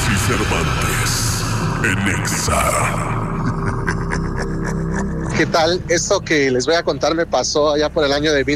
Jesse Cervantes, en Nexa. ¿Qué tal? Esto que les voy a contar me pasó allá por el año de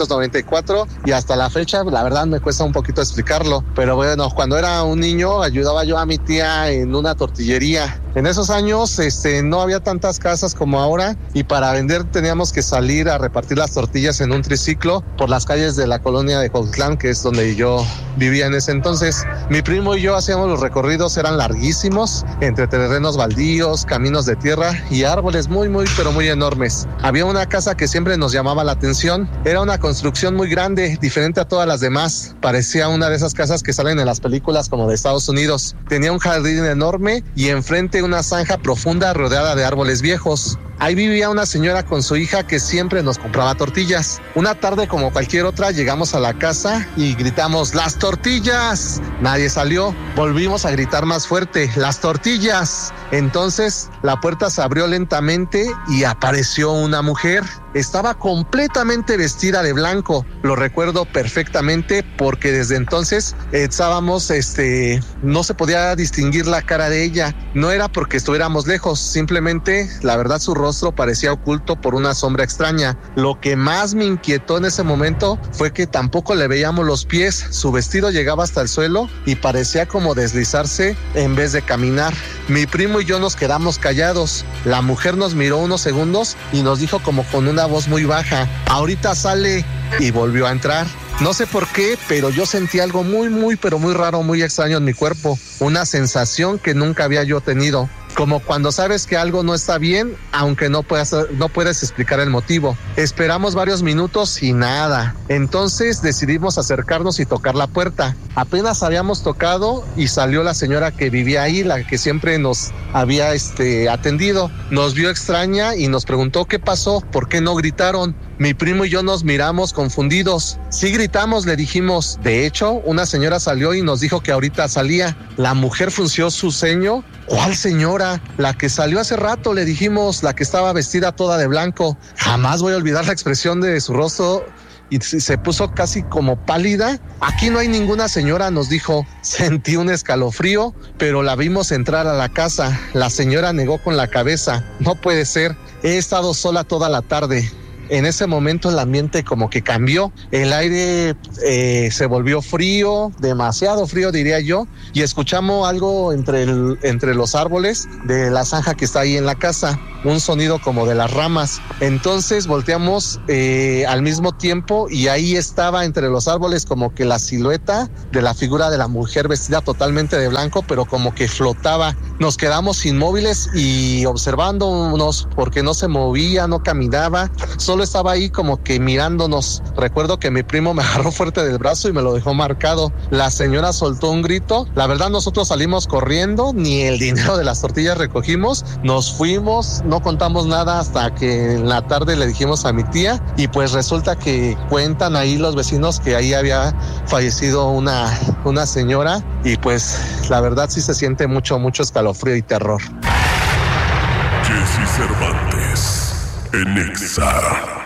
1994 y hasta la fecha, la verdad, me cuesta un poquito explicarlo. Pero bueno, cuando era un niño ayudaba yo a mi tía en una tortillería. En esos años no había tantas casas como ahora y para vender teníamos que salir a repartir las tortillas en un triciclo por las calles de la colonia de Cuauhtlán, que es donde yo vivía en ese entonces. Mi primo y yo hacíamos los recorridos, eran larguísimos, entre terrenos baldíos, caminos de tierra y árboles pero muy enormes. Había una casa que siempre nos llamaba la atención. Era una construcción muy grande, diferente a todas las demás. Parecía una de esas casas que salen en las películas como de Estados Unidos. Tenía un jardín enorme y enfrente una zanja profunda rodeada de árboles viejos. Ahí vivía una señora con su hija que siempre nos compraba tortillas. Una tarde como cualquier otra llegamos a la casa y gritamos ¡las tortillas! Nadie salió. Volvimos a gritar más fuerte ¡las tortillas! Entonces la puerta se abrió lentamente y apareció una mujer. Estaba completamente vestida de blanco. Lo recuerdo perfectamente porque desde entonces estábamos, no se podía distinguir la cara de ella. No era porque estuviéramos lejos, simplemente, la verdad, su rostro parecía oculto por una sombra extraña. Lo que más me inquietó en ese momento fue que tampoco le veíamos los pies. Su vestido llegaba hasta el suelo y parecía como deslizarse en vez de caminar. Mi primo y yo nos quedamos callados. La mujer nos miró unos segundos y nos dijo como con una voz muy baja: ahorita sale, y volvió a entrar. No sé por qué, pero yo sentí algo muy raro, muy extraño en mi cuerpo. Una sensación que nunca había yo tenido. Como cuando sabes que algo no está bien, aunque no puedes explicar el motivo. Esperamos varios minutos y nada. Entonces decidimos acercarnos y tocar la puerta. Apenas habíamos tocado y salió la señora que vivía ahí, la que siempre nos había atendido. Nos vio extraña y nos preguntó qué pasó, por qué no gritaron. Mi primo y yo nos miramos confundidos. Sí gritamos, le dijimos. De hecho, una señora salió y nos dijo que ahorita salía. La mujer frunció su ceño. ¿Cuál señora? La que salió hace rato, le dijimos, la que estaba vestida toda de blanco. Jamás voy a olvidar la expresión de su rostro y se puso casi como pálida. Aquí no hay ninguna señora, nos dijo. Sentí un escalofrío, pero la vimos entrar a la casa. La señora negó con la cabeza. No puede ser, he estado sola toda la tarde. En ese momento el ambiente como que cambió, el aire se volvió frío, demasiado frío diría yo, y escuchamos algo entre los árboles de la zanja que está ahí en la casa, un sonido como de las ramas. Entonces volteamos al mismo tiempo y ahí estaba entre los árboles como que la silueta de la figura de la mujer vestida totalmente de blanco, pero como que flotaba. Nos quedamos inmóviles y observándonos porque no se movía, no caminaba, solo estaba ahí como que mirándonos. Recuerdo que mi primo me agarró fuerte del brazo y me lo dejó marcado. La señora soltó un grito. La verdad, nosotros salimos corriendo, ni el dinero de las tortillas recogimos. Nos fuimos, no contamos nada hasta que en la tarde le dijimos a mi tía y pues resulta que cuentan ahí los vecinos que ahí había fallecido una señora y pues la verdad sí se siente mucho escalofrío y terror. Jesse Cervantes, en Nexa.